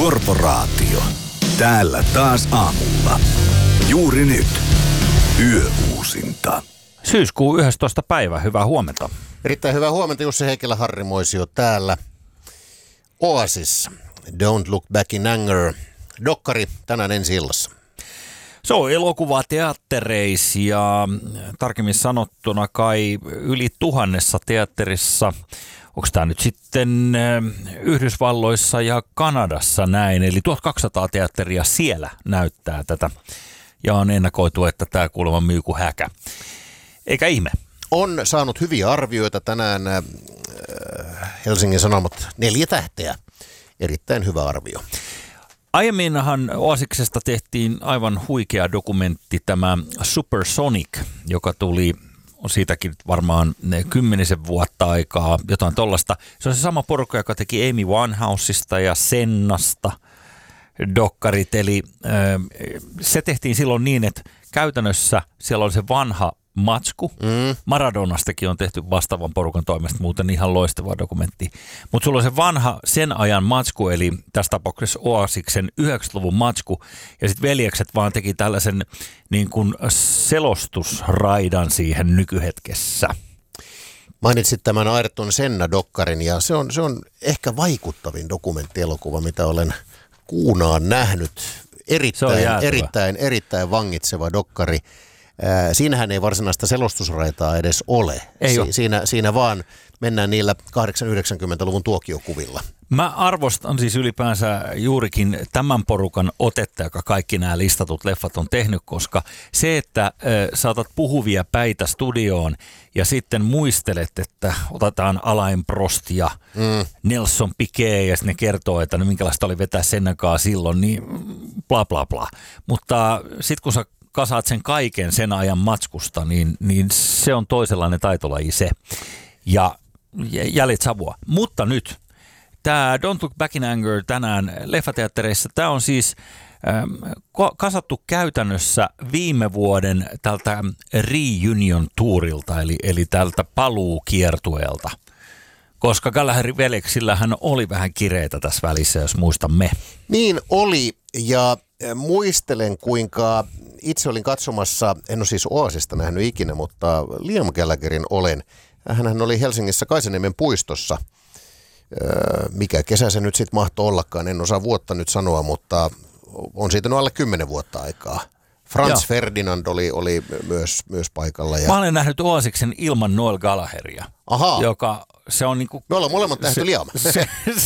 Korporaatio. Täällä taas aamulla. Juuri nyt. Yöuusinta. Syyskuun 11. päivä. Hyvää huomenta. Erittäin hyvää huomenta. Jussi Heikelä, Harri Moisio täällä. Oasis. Don't Look Back in Anger. Dokkari tänään ensi-illassa. Se on elokuva teattereissa ja tarkemmin sanottuna kai yli 1000 teatterissa. Onko tämä nyt sitten Yhdysvalloissa ja Kanadassa näin? Eli 1200 teatteria siellä näyttää tätä. Ja on ennakoitu, että tämä kuulemma myy kuin häkä. Eikä ihme. On saanut hyviä arvioita tänään. Helsingin Sanomat 4 tähteä. Erittäin hyvä arvio. Aiemminhan Oasiksesta tehtiin aivan huikea dokumentti, tämä Supersonic, joka tuli, on siitäkin varmaan 10 vuotta aikaa, jotain tollasta. Se on se sama porukka, joka teki Amy Winehouseista ja Sennasta dokkarit, eli se tehtiin silloin niin, että käytännössä siellä on se vanha matsku. Maradonastakin on tehty vastaavan porukan toimesta, muuten ihan loistava dokumentti. Mutta sulla on se vanha sen ajan matsku, eli tässä tapauksessa Oasiksen 90-luvun matsku, ja sitten veljekset vaan teki tällaisen niin kuin selostusraidan siihen nykyhetkessä. Mainitsit tämän Ayrton Senna-dokkarin, ja se on ehkä vaikuttavin dokumenttielokuva, mitä olen kuunaan nähnyt. Erittäin vangitseva dokkari. Siinähän ei varsinaista selostusraitaa edes ole. Siinä vaan mennään niillä 80-90-luvun tuokiokuvilla. Mä arvostan siis ylipäänsä juurikin tämän porukan otetta, joka kaikki nämä listatut leffat on tehnyt, koska se, että saatat puhuvia päitä studioon ja sitten muistelet, että otetaan Alain Prost ja Nelson Piquet ja sitten ne kertoo, että no minkälaista oli vetää Sennakaan silloin, niin bla bla bla. Mutta sitten kun sä kasaat sen kaiken sen ajan matskusta, niin se on toisenlainen taitolaji se. Ja jäljet savua. Mutta nyt, tämä Don't Look Back in Anger tänään leffateattereissa, tämä on siis kasattu käytännössä viime vuoden tältä Reunion Tourilta, eli tältä paluukiertueelta. Koska Gallagherin veljeksillähän oli vähän kireitä tässä välissä, jos muistamme. Niin oli, ja muistelen kuinka itse olin katsomassa, en ole siis Oasista nähnyt ikinä, mutta Liam Gallagherin olen. Hänhän oli Helsingissä Kaisaniemen puistossa. Mikä kesä se nyt sitten mahtoi ollakaan, en osaa vuotta nyt sanoa, mutta on siitä alle 10 vuotta aikaa. Franz Ferdinand oli myös paikalla. Ja... Mä olen nähnyt Oasiksen ilman Noel Gallagheria. Ahaa. Joka se on niinku... Me ollaan molemmat nähty Liam.